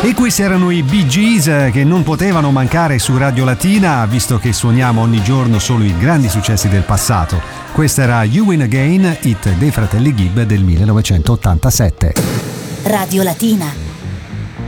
E questi erano i Bee Gees, che non potevano mancare su Radio Latina, visto che suoniamo ogni giorno solo i grandi successi del passato. Questa era You Win Again, hit dei fratelli Gibb del 1987. Radio Latina.